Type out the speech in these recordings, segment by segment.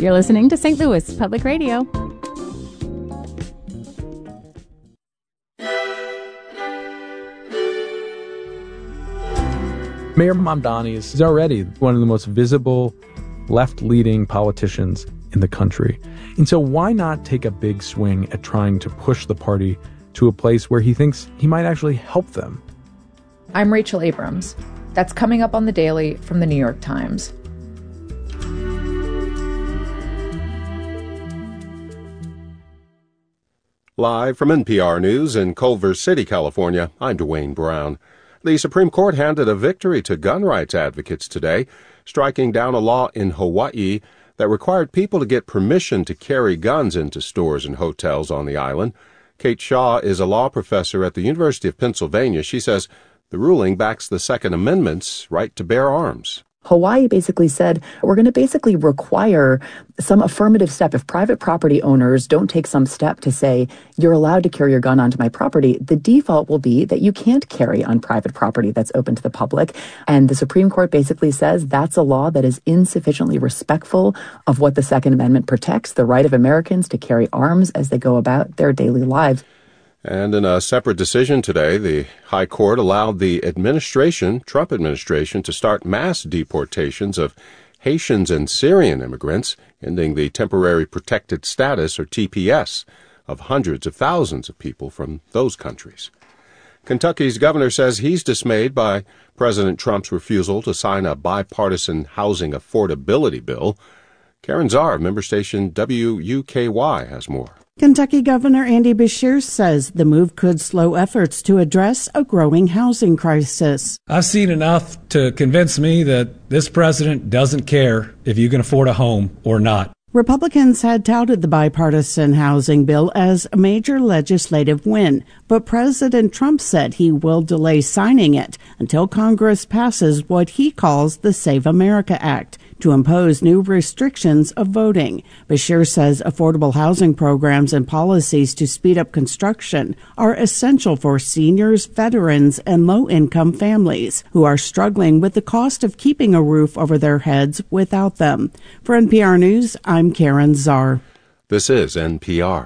You're listening to St. Louis Public Radio. Mayor Mamdani is already one of the most visible left-leaning politicians in the country. And so why not take a big swing at trying to push the party to a place where he thinks he might actually help them? I'm Rachel Abrams. That's coming up on The Daily from The New York Times. Live from NPR News in Culver City, California, I'm Dwayne Brown. The Supreme Court handed a victory to gun rights advocates today, striking down a law in Hawaii that required people to get permission to carry guns into stores and hotels on the island. Kate Shaw is a law professor at the University of Pennsylvania. She says the ruling backs the Second Amendment's right to bear arms. Hawaii basically said, we're going to basically require some affirmative step. If private property owners don't take some step to say, you're allowed to carry your gun onto my property, the default will be that you can't carry on private property that's open to the public. And the Supreme Court basically says that's a law that is insufficiently respectful of what the Second Amendment protects, the right of Americans to carry arms as they go about their daily lives. And in a separate decision today, the High Court allowed the Trump administration, to start mass deportations of Haitians and Syrian immigrants, ending the Temporary Protected Status, or TPS, of hundreds of thousands of people from those countries. Kentucky's governor says he's dismayed by President Trump's refusal to sign a bipartisan housing affordability bill. Karen Czar, member station WUKY, has more. Kentucky Governor Andy Beshear says the move could slow efforts to address a growing housing crisis. I've seen enough to convince me that this president doesn't care if you can afford a home or not. Republicans had touted the bipartisan housing bill as a major legislative win, but President Trump said he will delay signing it until Congress passes what he calls the Save America Act to impose new restrictions of voting. Beshear says affordable housing programs and policies to speed up construction are essential for seniors, veterans, and low-income families who are struggling with the cost of keeping a roof over their heads without them. For NPR News, I'm Karen Czar. This is NPR.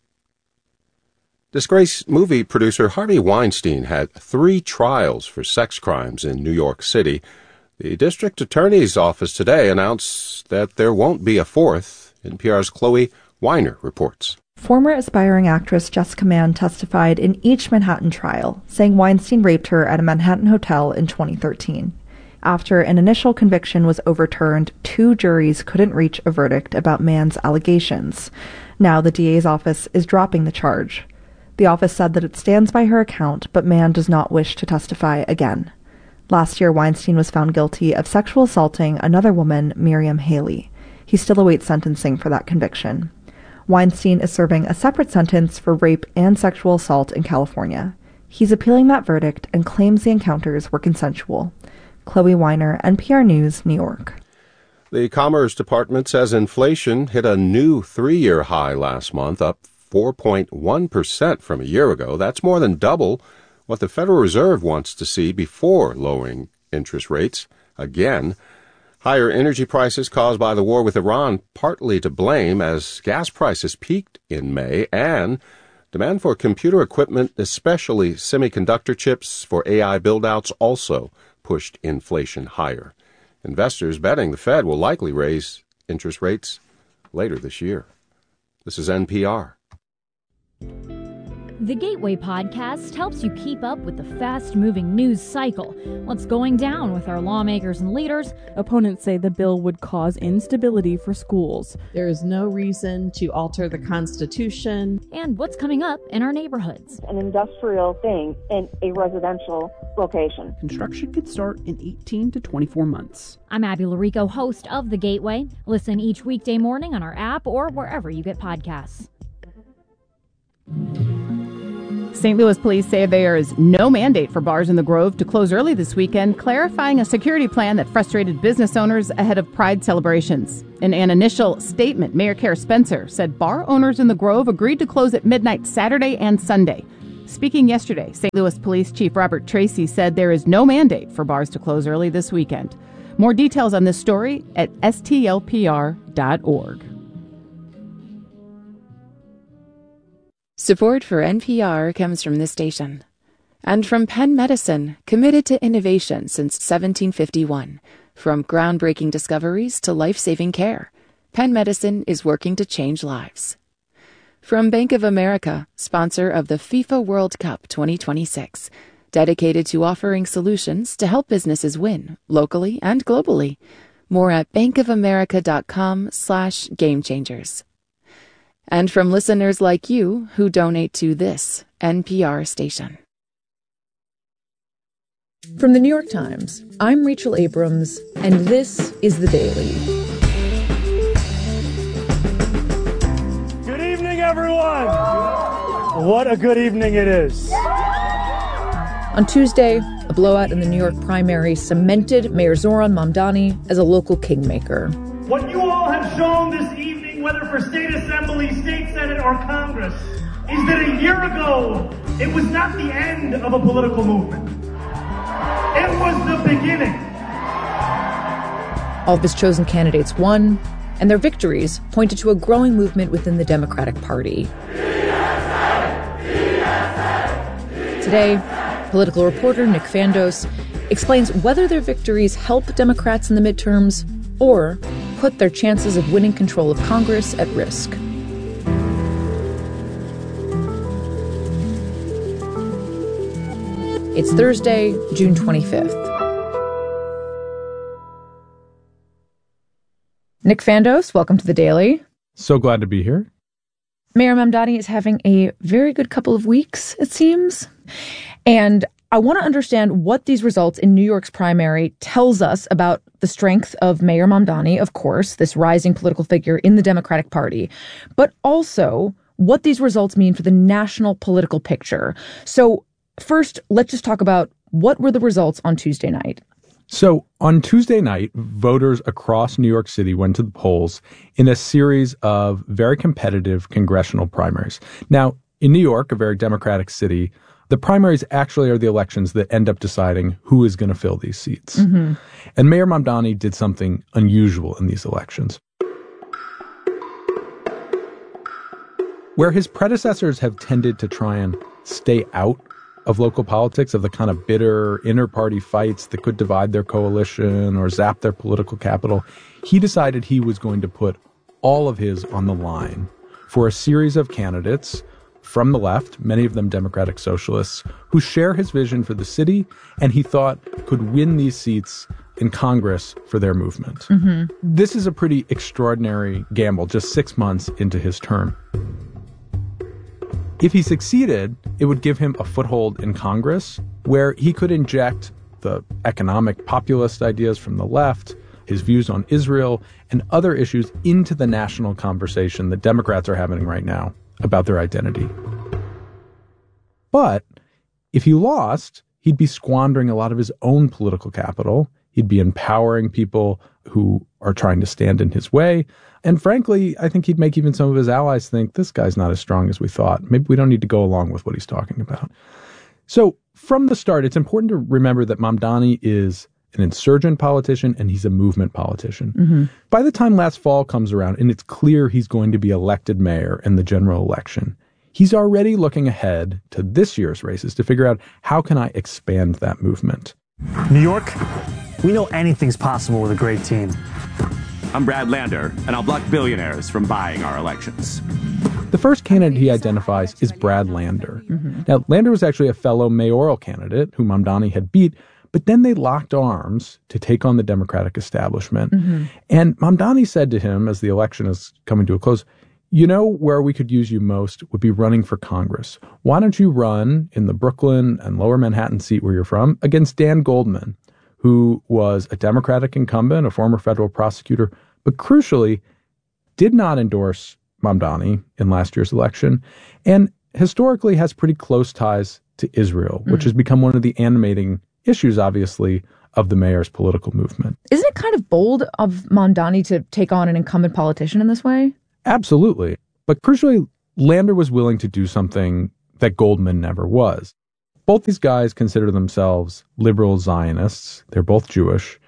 Disgraced movie producer Harvey Weinstein had 3 trials for sex crimes in New York City. The district attorney's office today announced that there won't be a 4th. NPR's Chloe Weiner reports. Former aspiring actress Jessica Mann testified in each Manhattan trial, saying Weinstein raped her at a Manhattan hotel in 2013. After an initial conviction was overturned, 2 juries couldn't reach a verdict about Mann's allegations. Now the DA's office is dropping the charge. The office said that it stands by her account, but Mann does not wish to testify again. Last year, Weinstein was found guilty of sexual assaulting another woman, Miriam Haley. He still awaits sentencing for that conviction. Weinstein is serving a separate sentence for rape and sexual assault in California. He's appealing that verdict and claims the encounters were consensual. Chloe Weiner, NPR News, New York. The Commerce Department says inflation hit a new 3-year high last month, up 4.1% from a year ago. That's more than double what the Federal Reserve wants to see before lowering interest rates again. Higher energy prices caused by the war with Iran partly to blame, as gas prices peaked in May, and demand for computer equipment, especially semiconductor chips for AI build-outs, also pushed inflation higher. Investors betting the Fed will likely raise interest rates later this year. This is NPR. The Gateway Podcast helps you keep up with the fast-moving news cycle. What's going down with our lawmakers and leaders? Opponents say the bill would cause instability for schools. There is no reason to alter the Constitution. And what's coming up in our neighborhoods. An industrial thing in a residential location. Construction could start in 18 to 24 months. I'm Abby Larico, host of The Gateway. Listen each weekday morning on our app or wherever you get podcasts. St. Louis police say there is no mandate for bars in the Grove to close early this weekend, clarifying a security plan that frustrated business owners ahead of Pride celebrations. In an initial statement, Mayor Kara Spencer said bar owners in the Grove agreed to close at midnight Saturday and Sunday. Speaking yesterday, St. Louis Police Chief Robert Tracy said there is no mandate for bars to close early this weekend. More details on this story at stlpr.org. Support for NPR comes from this station and from Penn Medicine, committed to innovation since 1751. From groundbreaking discoveries to life-saving care, Penn Medicine is working to change lives. From Bank of America, sponsor of the FIFA World Cup 2026, dedicated to offering solutions to help businesses win locally and globally. More at bankofamerica.com/gamechangers. And from listeners like you who donate to this NPR station. From the New York Times, I'm Rachel Abrams, and this is The Daily. Good evening, everyone! What a good evening it is. On Tuesday, a blowout in the New York primary cemented Mayor Zohran Mamdani as a local kingmaker. What you all have shown this evening, whether for state assembly, state senate, or Congress, is that a year ago, it was not the end of a political movement. It was the beginning. All of his chosen candidates won, and their victories pointed to a growing movement within the Democratic Party. Today, political reporter Nick Fandos explains whether their victories help Democrats in the midterms or put their chances of winning control of Congress at risk. It's Thursday, June 25th. Nick Fandos, welcome to The Daily. So glad to be here. Mayor Mamdani is having a very good couple of weeks, it seems. And I want to understand what these results in New York's primary tells us about the strength of Mayor Mamdani, of course, this rising political figure in the Democratic Party, but also what these results mean for the national political picture. So first, let's just talk about what were the results on Tuesday night. So on Tuesday night, voters across New York City went to the polls in a series of very competitive congressional primaries. Now, in New York, a very Democratic city, the primaries actually are the elections that end up deciding who is going to fill these seats. Mm-hmm. And Mayor Mamdani did something unusual in these elections. Where his predecessors have tended to try and stay out of local politics, of the kind of bitter inter-party fights that could divide their coalition or zap their political capital, he decided he was going to put all of his on the line for a series of candidates from the left, many of them Democratic Socialists, who share his vision for the city and he thought could win these seats in Congress for their movement. Mm-hmm. This is a pretty extraordinary gamble, just 6 months into his term. If he succeeded, it would give him a foothold in Congress where he could inject the economic populist ideas from the left, his views on Israel, and other issues into the national conversation that Democrats are having right now about their identity. But if he lost, he'd be squandering a lot of his own political capital. He'd be empowering people who are trying to stand in his way. And frankly, I think he'd make even some of his allies think this guy's not as strong as we thought. Maybe we don't need to go along with what he's talking about. So from the start, it's important to remember that Mamdani is an insurgent politician and he's a movement politician. Mm-hmm. By the time last fall comes around and it's clear he's going to be elected mayor in the general election, he's already looking ahead to this year's races to figure out how can I expand that movement. New York, we know anything's possible with a great team. I'm Brad Lander, and I'll block billionaires from buying our elections. The first candidate he identifies is Brad Lander. Mm-hmm. Now, Lander was actually a fellow mayoral candidate who Mamdani had beat, but then they locked arms to take on the Democratic establishment. Mm-hmm. And Mamdani said to him, as the election is coming to a close, you know where we could use you most would be running for Congress. Why don't you run in the Brooklyn and Lower Manhattan seat where you're from against Dan Goldman, who was a Democratic incumbent, a former federal prosecutor, but crucially did not endorse Mamdani in last year's election, and historically has pretty close ties to Israel, which has become one of the animating issues, obviously, of the mayor's political movement. Isn't it kind of bold of Mamdani to take on an incumbent politician in this way? Absolutely. But crucially, Lander was willing to do something that Goldman never was. Both these guys consider themselves liberal Zionists. They're both Jewish.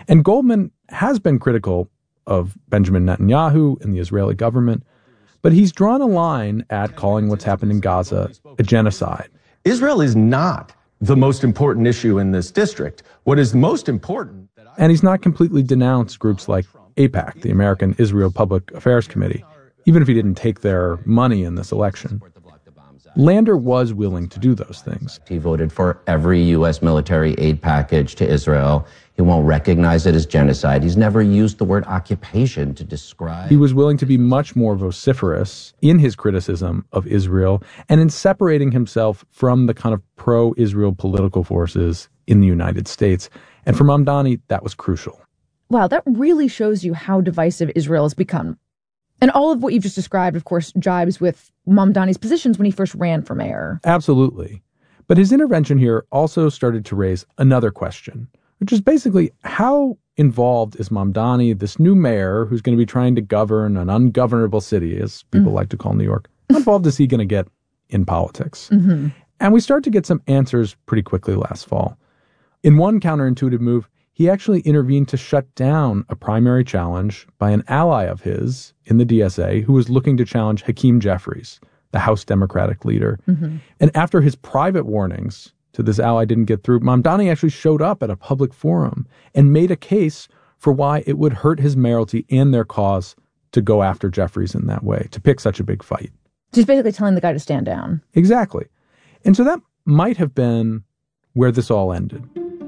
And Goldman has been critical of Benjamin Netanyahu and the Israeli government, but he's drawn a line at calling what's happened in Gaza a genocide. Israel is not the most important issue in this district. What is most important... And he's not completely denounced groups like AIPAC, the American Israel Public Affairs Committee, even if he didn't take their money in this election. Lander was willing to do those things. He voted for every U.S. military aid package to Israel. He won't recognize it as genocide. He's never used the word occupation to describe... He was willing to be much more vociferous in his criticism of Israel and in separating himself from the kind of pro-Israel political forces in the United States. And for Mamdani, that was crucial. Wow, that really shows you how divisive Israel has become. And all of what you've just described, of course, jibes with Mamdani's positions when he first ran for mayor. Absolutely. But his intervention here also started to raise another question, which is basically how involved is Mamdani, this new mayor who's going to be trying to govern an ungovernable city, as people like to call New York? How involved is he going to get in politics? Mm-hmm. And we start to get some answers pretty quickly last fall. In one counterintuitive move, he actually intervened to shut down a primary challenge by an ally of his in the DSA who was looking to challenge Hakeem Jeffries, the House Democratic leader. Mm-hmm. And after his private warnings to this ally didn't get through, Mamdani actually showed up at a public forum and made a case for why it would hurt his mayoralty and their cause to go after Jeffries in that way, to pick such a big fight. Just basically telling the guy to stand down. Exactly. And so that might have been where this all ended.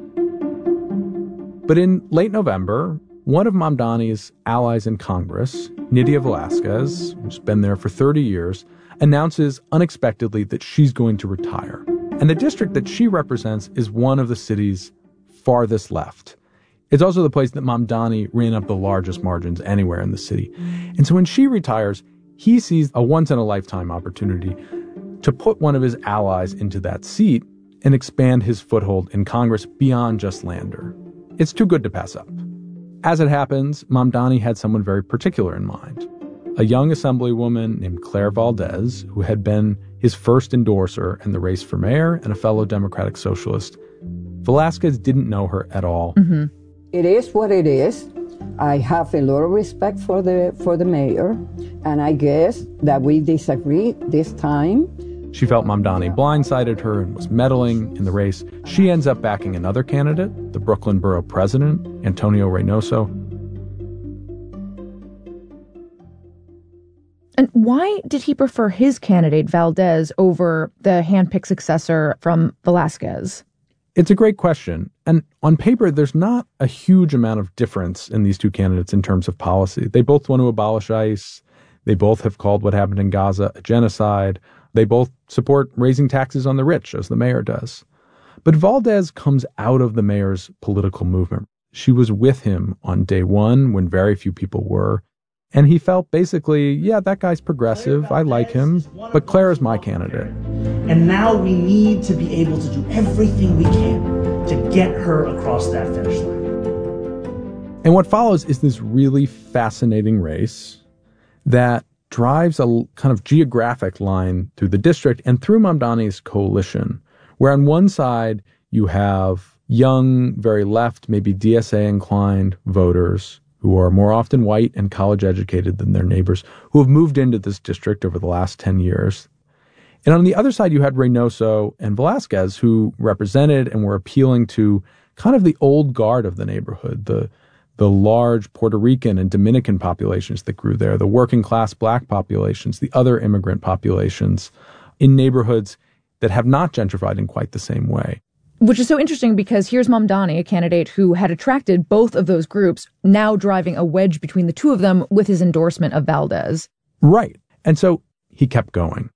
But in late November, one of Mamdani's allies in Congress, Nydia Velázquez, who's been there for 30 years, announces unexpectedly that she's going to retire. And the district that she represents is one of the city's farthest left. It's also the place that Mamdani ran up the largest margins anywhere in the city. And so when she retires, he sees a once-in-a-lifetime opportunity to put one of his allies into that seat and expand his foothold in Congress beyond just Lander. It's too good to pass up. As it happens, Mamdani had someone very particular in mind. A young assemblywoman named Claire Valdez, who had been his first endorser in the race for mayor and a fellow Democratic socialist. Velázquez didn't know her at all. Mm-hmm. It is what it is. I have a lot of respect for the mayor, and I guess that we disagree this time. She felt Mamdani blindsided her and was meddling in the race. She ends up backing another candidate, the Brooklyn Borough president, Antonio Reynoso. And why did he prefer his candidate, Valdez, over the handpicked successor from Velázquez? It's a great question. And on paper, there's not a huge amount of difference in these two candidates in terms of policy. They both want to abolish ICE. They both have called what happened in Gaza a genocide. They both support raising taxes on the rich, as the mayor does. But Valdez comes out of the mayor's political movement. She was with him on day one when very few people were. And he felt basically, yeah, that guy's progressive. I like him. But Claire is my candidate. And now we need to be able to do everything we can to get her across that finish line. And what follows is this really fascinating race that drives a kind of geographic line through the district and through Mamdani's coalition, where on one side you have young, very left, maybe DSA-inclined voters who are more often white and college-educated than their neighbors, who have moved into this district over the last 10 years. And on the other side, you had Reynoso and Velázquez, who represented and were appealing to kind of the old guard of the neighborhood, the large Puerto Rican and Dominican populations that grew there, the working-class black populations, the other immigrant populations in neighborhoods that have not gentrified in quite the same way. Which is so interesting because here's Mamdani, a candidate who had attracted both of those groups, now driving a wedge between the two of them with his endorsement of Valdez. Right. And so he kept going.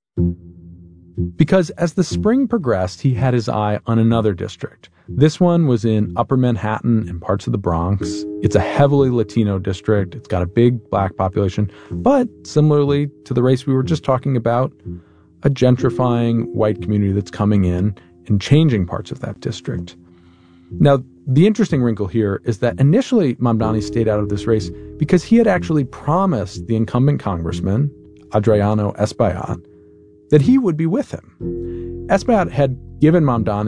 Because as the spring progressed, he had his eye on another district. This one was in Upper Manhattan and parts of the Bronx. It's a heavily Latino district. It's got a big black population. But similarly to the race we were just talking about, a gentrifying white community that's coming in and changing parts of that district. Now, the interesting wrinkle here is that initially Mamdani stayed out of this race because he had actually promised the incumbent congressman, Adriano Espaillat, that he would be with him. Espaillat had given Mamdani